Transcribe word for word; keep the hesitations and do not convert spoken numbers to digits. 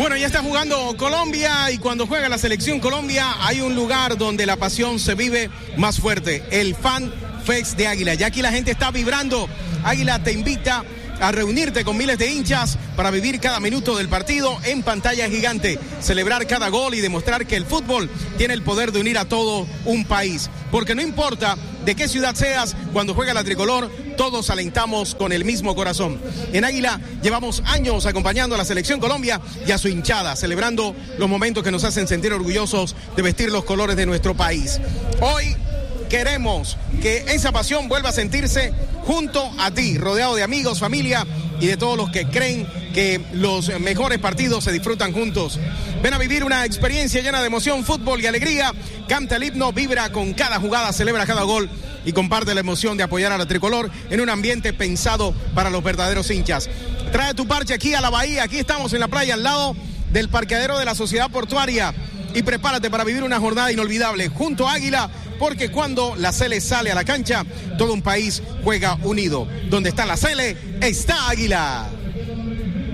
Bueno, ya está jugando Colombia y cuando juega la selección Colombia hay un lugar donde la pasión se vive más fuerte, el Fan Fest de Águila. Ya aquí la gente está vibrando. Águila te invita a reunirte con miles de hinchas para vivir cada minuto del partido en pantalla gigante, celebrar cada gol y demostrar que el fútbol tiene el poder de unir a todo un país. Porque no importa de qué ciudad seas, cuando juega la tricolor, todos alentamos con el mismo corazón. En Águila llevamos años acompañando a la selección Colombia y a su hinchada, celebrando los momentos que nos hacen sentir orgullosos de vestir los colores de nuestro país. Hoy queremos que esa pasión vuelva a sentirse junto a ti, rodeado de amigos, familia y de todos los que creen que los mejores partidos se disfrutan juntos. Ven a vivir una experiencia llena de emoción, fútbol y alegría. Canta el himno, vibra con cada jugada, celebra cada gol y comparte la emoción de apoyar a la tricolor en un ambiente pensado para los verdaderos hinchas. Trae tu parche aquí a la bahía, aquí estamos en la playa al lado del parqueadero de la Sociedad Portuaria. Y prepárate para vivir una jornada inolvidable junto a Águila, porque cuando la Sele sale a la cancha, todo un país juega unido. Donde está la Sele, está Águila.